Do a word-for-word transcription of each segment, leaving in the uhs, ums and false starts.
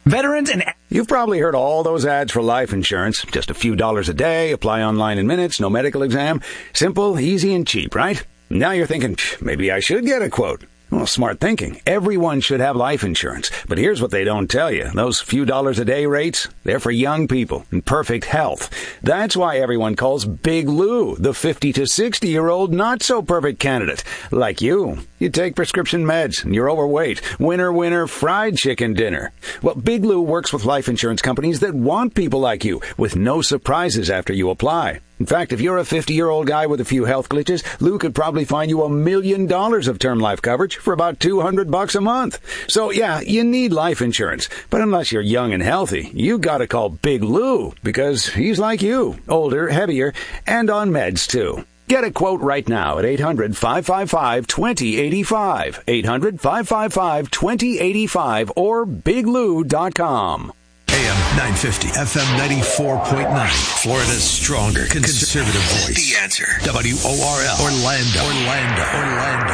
Veterans and... You've probably heard all those ads for life insurance. Just a few dollars a day, apply online in minutes, no medical exam. Simple, easy, and cheap, right? Now you're thinking, maybe I should get a quote. Well, smart thinking. Everyone should have life insurance. But here's what they don't tell you. Those few dollars a day rates, they're for young people in perfect health. That's why everyone calls Big Lou the fifty to sixty-year-old not-so-perfect candidate. Like you. You take prescription meds, and you're overweight. Winner, winner, fried chicken dinner. Well, Big Lou works with life insurance companies that want people like you, with no surprises after you apply. In fact, if you're a fifty-year-old guy with a few health glitches, Lou could probably find you a million dollars of term life coverage for about two hundred bucks a month. So, yeah, you need life insurance. But unless you're young and healthy, you gotta call Big Lou, because he's like you, older, heavier, and on meds, too. Get a quote right now at eight hundred, five five five, two zero eight five, eight hundred, five five five, two zero eight five, or big lou dot com. A M nine fifty, F M ninety-four point nine, Florida's stronger conservative voice. The Answer. W O R L, Orlando, Orlando,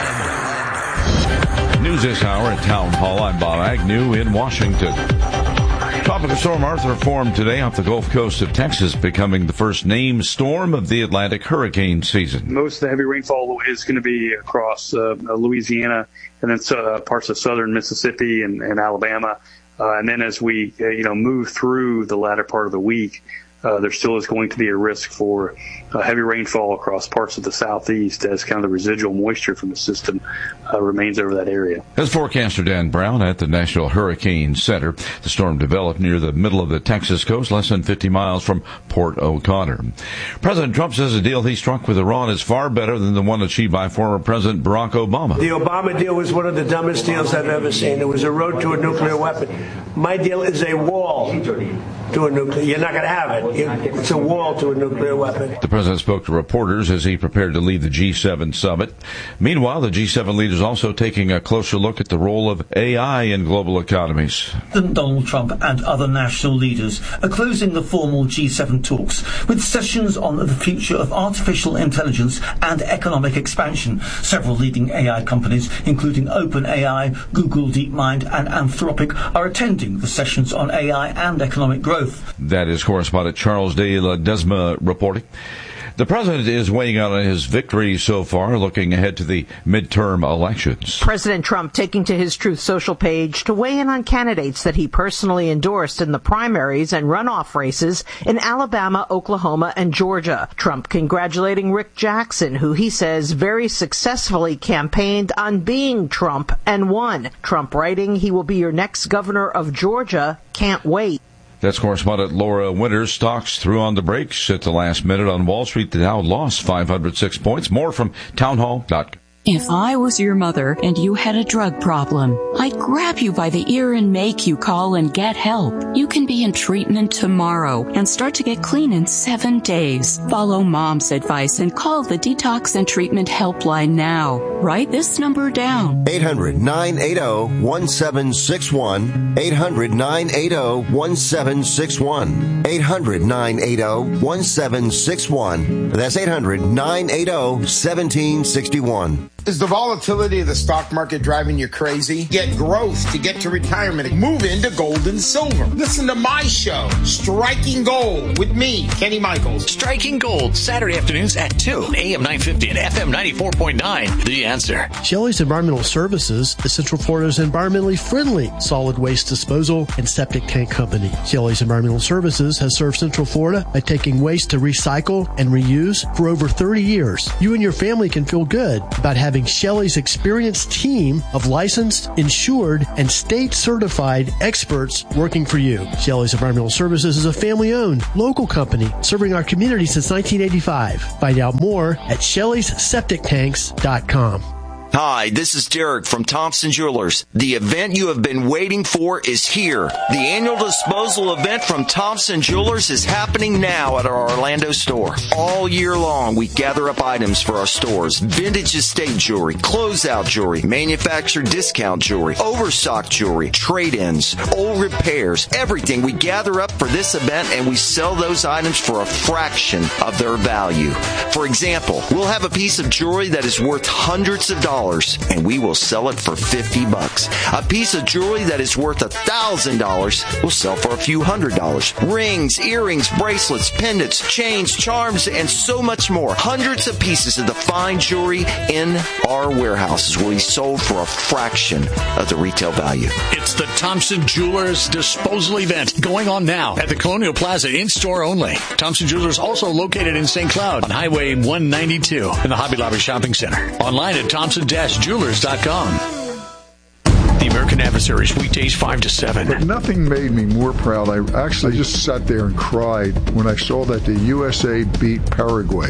Orlando, Orlando. News this hour at Town Hall. I'm Bob Agnew in Washington. Tropical Storm Arthur formed today off the Gulf Coast of Texas, becoming the first named storm of the Atlantic hurricane season. Most of the heavy rainfall is going to be across uh, Louisiana and then uh, parts of southern Mississippi and, and Alabama. Uh, and then as we, uh, you know, move through the latter part of the week, uh, there still is going to be a risk for uh, heavy rainfall across parts of the southeast as kind of the residual moisture from the system uh, remains over that area. As forecaster Dan Brown at the National Hurricane Center, the storm developed near the middle of the Texas coast, less than fifty miles from Port O'Connor. President Trump says the deal he struck with Iran is far better than the one achieved by former President Barack Obama. The Obama deal was one of the dumbest deals I've ever seen. It was a road to a nuclear weapon. My deal is a wall to a nuclear. You're not going to have it. It's a wall to a nuclear weapon. The president spoke to reporters as he prepared to leave the G seven summit. Meanwhile, the G seven leaders also taking a closer look at the role of A I in global economies. President Donald Trump and other national leaders are closing the formal G seven talks with sessions on the future of artificial intelligence and economic expansion. Several leading A I companies, including OpenAI, Google DeepMind, and Anthropic, are attending the sessions on A I and economic growth. That is correspondent Charles de Ledesma reporting. The president is weighing out on his victory so far, looking ahead to the midterm elections. President Trump taking to his Truth Social page to weigh in on candidates that he personally endorsed in the primaries and runoff races in Alabama, Oklahoma, and Georgia. Trump congratulating Rick Jackson, who he says very successfully campaigned on being Trump and won. Trump writing, "He will be your next governor of Georgia. Can't wait." That's correspondent Laura Winters. Stocks threw on the brakes at the last minute on Wall Street. The Dow lost five hundred six points. More from townhall dot com. If I was your mother and you had a drug problem, I'd grab you by the ear and make you call and get help. You can be in treatment tomorrow and start to get clean in seven days. Follow Mom's advice and call the Detox and Treatment Helpline now. Write this number down. eight hundred, nine eight zero, one seven six one. eight hundred, nine eight zero, one seven six one. eight hundred, nine eight zero, one seven six one. That's eight hundred, nine eight zero, one seven six one. Is the volatility of the stock market driving you crazy? Get growth to get to retirement. Move into gold and silver. Listen to my show, Striking Gold, with me, Kenny Michaels. Striking Gold, Saturday afternoons at two, A M nine fifty and F M ninety-four point nine. The Answer. Shelley's Environmental Services is Central Florida's environmentally friendly solid waste disposal and septic tank company. Shelley's Environmental Services has served Central Florida by taking waste to recycle and reuse for over thirty years. You and your family can feel good about having Shelley's experienced team of licensed, insured, and state-certified experts working for you. Shelley's Environmental Services is a family-owned, local company serving our community since nineteen eighty-five. Find out more at shelleys septic tanks dot com. Hi, this is Derek from Thompson Jewelers. The event you have been waiting for is here. The annual disposal event from Thompson Jewelers is happening now at our Orlando store. All year long, we gather up items for our stores. Vintage estate jewelry, closeout jewelry, manufactured discount jewelry, overstock jewelry, trade-ins, old repairs, everything we gather up for this event, and we sell those items for a fraction of their value. For example, we'll have a piece of jewelry that is worth hundreds of dollars dollars, and we will sell it for fifty bucks. A piece of jewelry that is worth one thousand dollars will sell for a few hundred dollars. Rings, earrings, bracelets, pendants, chains, charms, and so much more. Hundreds of pieces of the fine jewelry in our warehouses will be sold for a fraction of the retail value. It's the Thompson Jewelers Disposal Event going on now at the Colonial Plaza in-store only. Thompson Jewelers also located in Saint Cloud on Highway one ninety-two in the Hobby Lobby Shopping Center. Online at thompson dash jewelers dot com. The American Adversaries, weekdays five to seven. But nothing made me more proud. I actually just sat there and cried when I saw that the U S A beat Paraguay.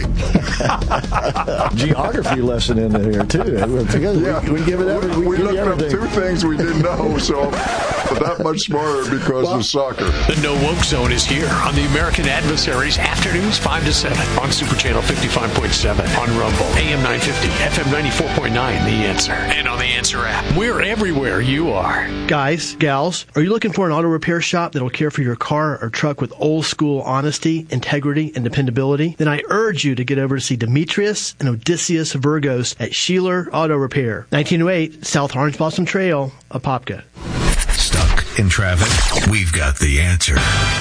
Geography lesson in there, too. Yeah. We, we give it every, we, we give looked everything. up two things we didn't know, so but that much smarter because well, of soccer. The No Woke Zone is here on the American Adversaries, afternoons five to seven on Super Channel fifty-five point seven, on Rumble, A M nine fifty, F M ninety-four point nine, The Answer, and on The Answer app. We're everywhere you are. Guys, gals, are you looking for an auto repair shop that'll care for your car or truck with old school honesty, integrity, and dependability? Then I urge you to get over to see Demetrius and Odysseus Virgos at Sheeler Auto Repair, nineteen oh eight South Orange Blossom Trail, Apopka. Stuck in traffic? We've got the answer.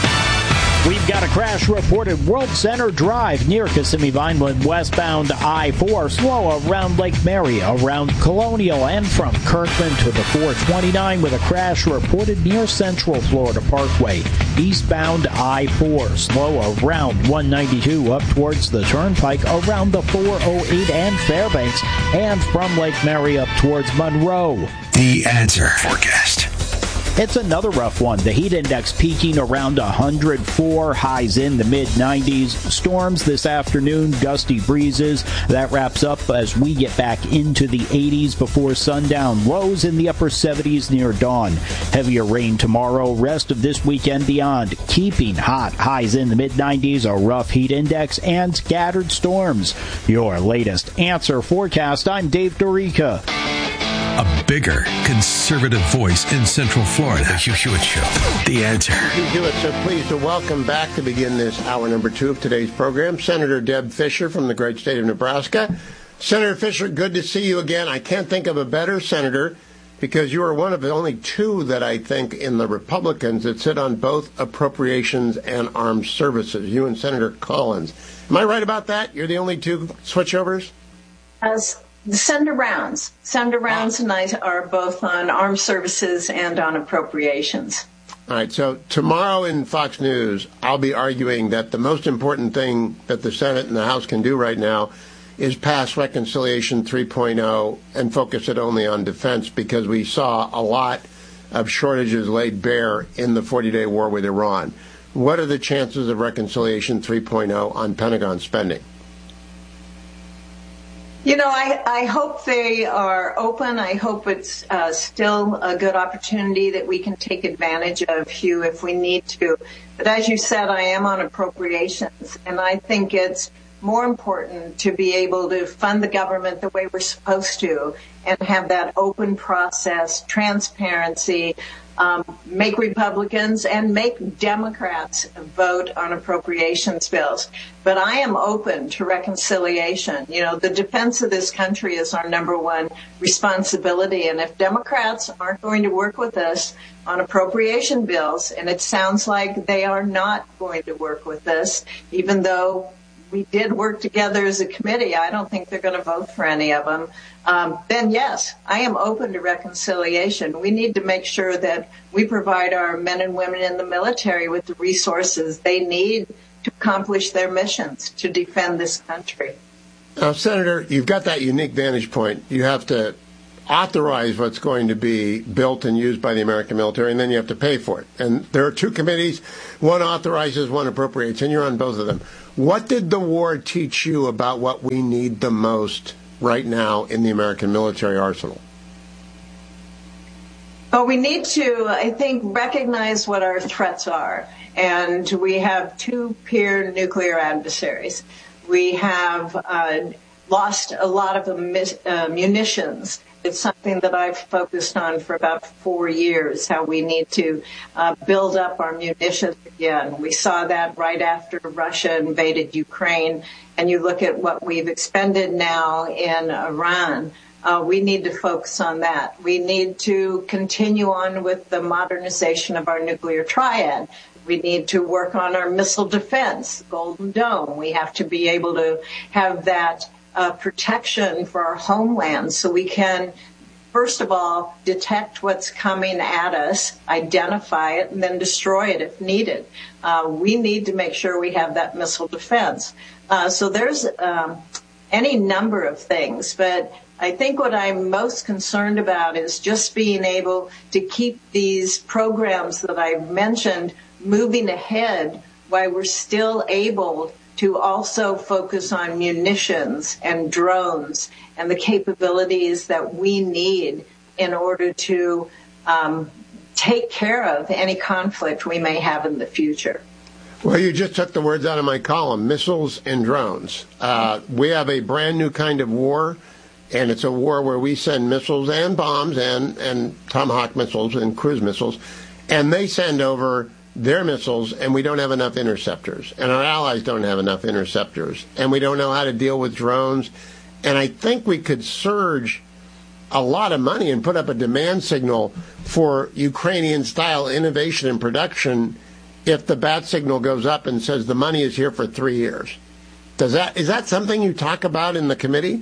We've got a crash reported World Center Drive near Kissimmee Vineland westbound I four, slow around Lake Mary, around Colonial, and from Kirkland to the four twenty-nine with a crash reported near Central Florida Parkway. Eastbound I four, slow around one ninety-two up towards the Turnpike, around the four oh eight and Fairbanks, and from Lake Mary up towards Monroe. The Answer forecast. It's another rough one. The heat index peaking around one hundred four, highs in the mid nineties. Storms this afternoon, gusty breezes. That wraps up as we get back into the eighties before sundown. Lows in the upper seventies near dawn. Heavier rain tomorrow, rest of this weekend beyond. Keeping hot, highs in the mid nineties, a rough heat index, and scattered storms. Your latest Answer forecast. I'm Dave Dorica. A bigger conservative voice in Central Florida. The Hugh Hewitt Show. The Answer. Hugh Hewitt, so pleased to welcome back to begin this hour number two of today's program, Senator Deb Fischer from the great state of Nebraska. Senator Fischer, good to see you again. I can't think of a better senator because you are one of the only two that I think in the Republicans that sit on both appropriations and armed services, you and Senator Collins. Am I right about that? You're the only two switchovers? As Senator Rounds. Senator Rounds and I are both on armed services and on appropriations. All right, so tomorrow in Fox News, I'll be arguing that the most important thing that the Senate and the House can do right now is pass Reconciliation three point oh and focus it only on defense because we saw a lot of shortages laid bare in the forty-day war with Iran. What are the chances of Reconciliation three point oh on Pentagon spending? You know, I, I hope they are open. I hope it's uh, still a good opportunity that we can take advantage of, Hugh, if we need to. But as you said, I am on appropriations, and I think it's more important to be able to fund the government the way we're supposed to and have that open process, transparency, um, make Republicans and make Democrats vote on appropriations bills. But I am open to reconciliation. You know, the defense of this country is our number one responsibility. And if Democrats aren't going to work with us on appropriation bills, and it sounds like they are not going to work with us, even though we did work together as a committee, I don't think they're going to vote for any of them. Um, then, yes, I am open to reconciliation. We need to make sure that we provide our men and women in the military with the resources they need to accomplish their missions, to defend this country. Now, Senator, you've got that unique vantage point. You have to authorize what's going to be built and used by the American military, and then you have to pay for it. And there are two committees. One authorizes, one appropriates, and you're on both of them. What did the war teach you about what we need the most right now in the American military arsenal? Well, we need to, I think, recognize what our threats are. And we have two peer nuclear adversaries. We have uh, lost a lot of the uh, munitions. It's something that I've focused on for about four years, how we need to uh, build up our munitions again. We saw that right after Russia invaded Ukraine. And you look at what we've expended now in Iran. Uh, we need to focus on that. We need to continue on with the modernization of our nuclear triad. We need to work on our missile defense, Golden Dome. We have to be able to have that uh, protection for our homeland so we can, first of all, detect what's coming at us, identify it, and then destroy it if needed. Uh, we need to make sure we have that missile defense. Uh, so there's um, any number of things, but I think what I'm most concerned about is just being able to keep these programs that I've mentioned moving ahead while we're still able to also focus on munitions and drones and the capabilities that we need in order to um, take care of any conflict we may have in the future. Well, you just took the words out of my column, missiles and drones. Uh, we have a brand new kind of war, and it's a war where we send missiles and bombs and, and Tomahawk missiles and cruise missiles, and they send over their missiles, and we don't have enough interceptors, and our allies don't have enough interceptors, and we don't know how to deal with drones. And I think we could surge a lot of money and put up a demand signal for Ukrainian-style innovation and production if the bat signal goes up and says the money is here for three years. Does that is that something you talk about in the committee?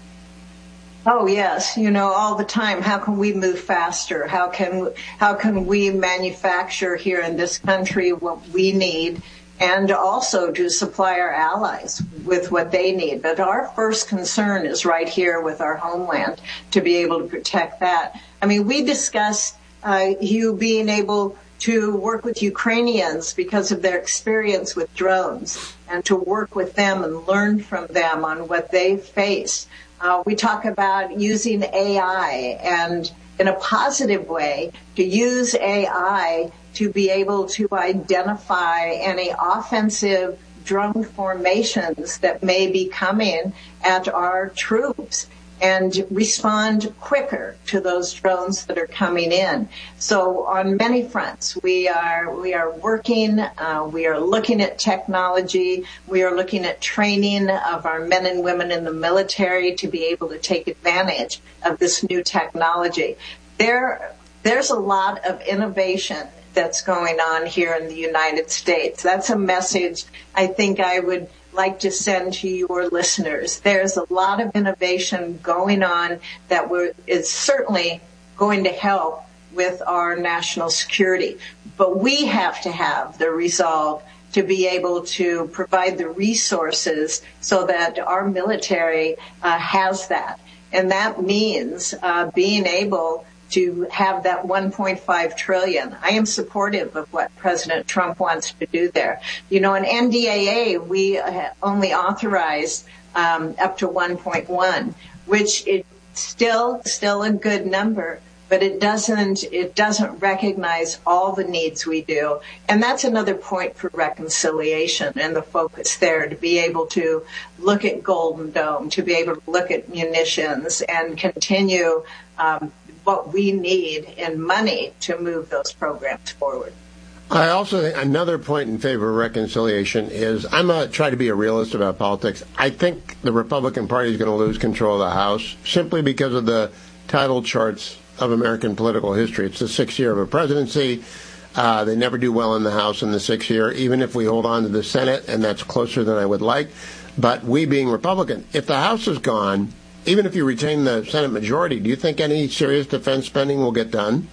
Oh, yes. You know, all the time. How can we move faster? How can how can we manufacture here in this country what we need, and also to supply our allies with what they need? But our first concern is right here with our homeland, to be able to protect that. I mean, we discussed uh, you being able to work with Ukrainians because of their experience with drones, and to work with them and learn from them on what they face. Uh, we talk about using A I, and in a positive way, to use A I to be able to identify any offensive drone formations that may be coming at our troops and respond quicker to those drones that are coming in. So on many fronts, we are we are working, uh, we are looking at technology, we are looking at training of our men and women in the military to be able to take advantage of this new technology. There, there's a lot of innovation that's going on here in the United States. That's a message I think I would like to send to your listeners. There's a lot of innovation going on that we're, is certainly going to help with our national security. But we have to have the resolve to be able to provide the resources so that our military uh, has that. And that means uh, being able to have that one point five trillion dollars. I am supportive of what President Trump wants to do there. You know, in N D A A, we only authorized um, up to one point one, which is still still a good number, but it doesn't it doesn't recognize all the needs we do. And that's another point for reconciliation and the focus there, to be able to look at Golden Dome, to be able to look at munitions and continue um, what we need in money to move those programs forward. I also think another point in favor of reconciliation is, I'm going to try to be a realist about politics. I think the Republican Party is going to lose control of the House simply because of the title charts of American political history. It's the sixth year of a presidency. Uh, they never do well in the House in the sixth year, even if we hold on to the Senate, and that's closer than I would like. But we being Republican, if the House is gone, even if you retain the Senate majority, do you think any serious defense spending will get done?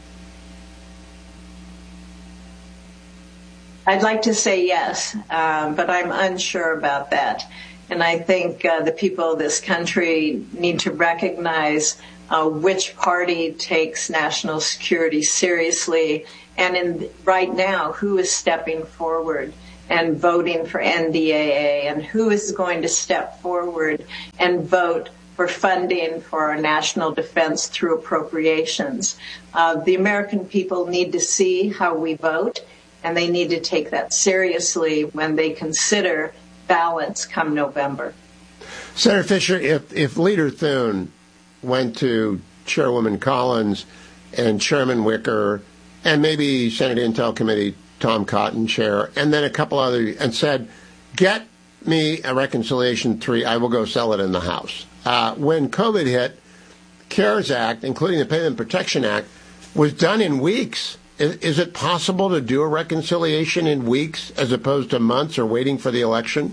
I'd like to say yes, um, but I'm unsure about that. And I think uh, the people of this country need to recognize uh, which party takes national security seriously, and in right now, who is stepping forward and voting for N D A A, and who is going to step forward and vote for funding for our national defense through appropriations. Uh, the American people need to see how we vote, and they need to take that seriously when they consider balance come November. Senator Fisher, if, if Leader Thune went to Chairwoman Collins and Chairman Wicker and maybe Senate Intel Committee Tom Cotton chair, and then a couple other, and said, get me a reconciliation three, I will go sell it in the House. Uh, when COVID hit, CARES Act, including the Payment Protection Act, was done in weeks. Is, is it possible to do a reconciliation in weeks as opposed to months or waiting for the election?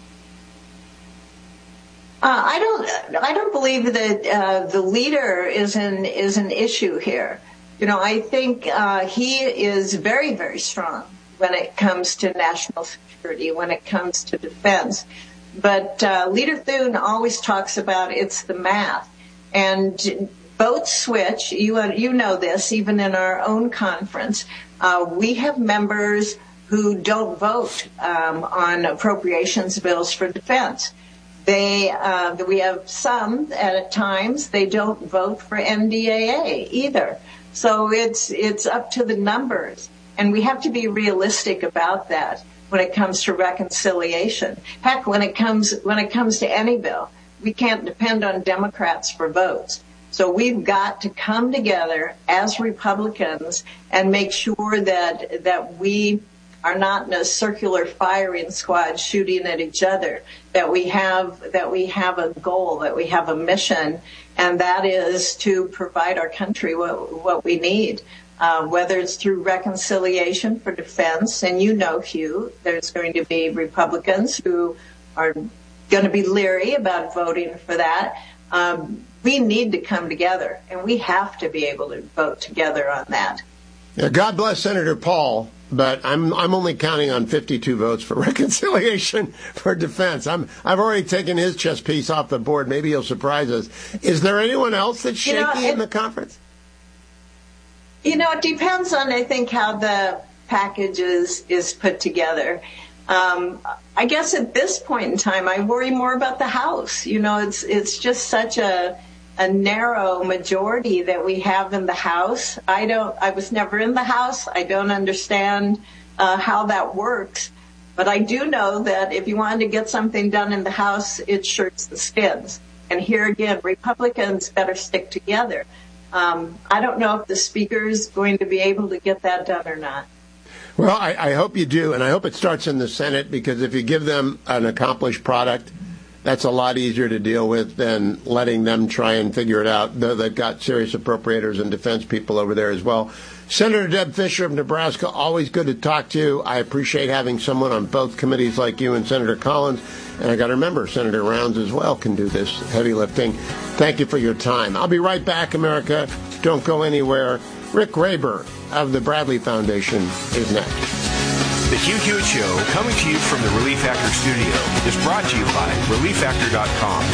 Uh, I don't. I don't believe that uh, the leader is an is an issue here. You know, I think uh, he is very, very strong when it comes to national security, when it comes to defense. But uh, Leader Thune always talks about it's the math, and votes switch. You you know this. Even in our own conference, uh, we have members who don't vote um, on appropriations bills for defense. They, uh, we have some at times, they don't vote for N D A A either. So it's, it's up to the numbers. And we have to be realistic about that when it comes to reconciliation. Heck, when it comes, when it comes to any bill, we can't depend on Democrats for votes. So we've got to come together as Republicans and make sure that, that we are not in a circular firing squad shooting at each other, that we have that we have a goal, that we have a mission, and that is to provide our country what, what we need, uh, whether it's through reconciliation for defense. And you know, Hugh, there's going to be Republicans who are going to be leery about voting for that. Um, we need to come together, and we have to be able to vote together on that. Yeah, God bless Senator Paul, but I'm I'm only counting on fifty-two votes for reconciliation for defense. I'm I've already taken his chess piece off the board. Maybe he'll surprise us. Is there anyone else that's shaky you know, it, in the conference? You know, it depends on I think how the package is is put together. Um, I guess at this point in time, I worry more about the House. You know, it's it's just such a a narrow majority that we have in the House. I don't, I was never in the House. I don't understand uh, how that works. But I do know that if you wanted to get something done in the House, it shirts the skins. And here again, Republicans better stick together. Um, I don't know if the Speaker is going to be able to get that done or not. Well, I, I hope you do, and I hope it starts in the Senate, because if you give them an accomplished product, that's a lot easier to deal with than letting them try and figure it out, though they've got serious appropriators and defense people over there as well. Senator Deb Fischer of Nebraska, always good to talk to you. I appreciate having someone on both committees like you and Senator Collins. And I got to remember, Senator Rounds as well can do this heavy lifting. Thank you for your time. I'll be right back, America. Don't go anywhere. Rick Graber of the Bradley Foundation is next. The Hugh Hewitt Show, coming to you from the Relief Factor studio, is brought to you by relief factor dot com.